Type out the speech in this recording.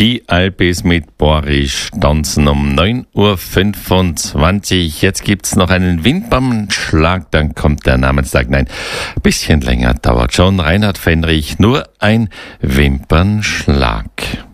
Die Alpes mit Boris tanzen um 9.25 Uhr. Jetzt gibt's noch einen Windbaumschlag, dann kommt der Namenstag. Nein, ein bisschen länger dauert schon. Reinhard Fendrich, nur ein Wimpernschlag.